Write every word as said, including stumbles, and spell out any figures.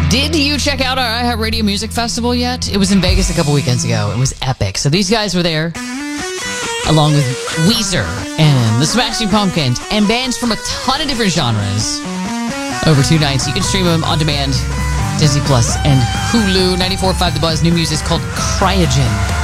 Did you check out our iHeartRadio Music Festival yet? It was in Vegas a couple weekends ago. It was epic. So these guys were there, along with Weezer and the Smashing Pumpkins and bands from a ton of different genres over two nights. You can stream them on demand, Disney Plus and Hulu. ninety-four point five The Buzz. New music is called Cryogen.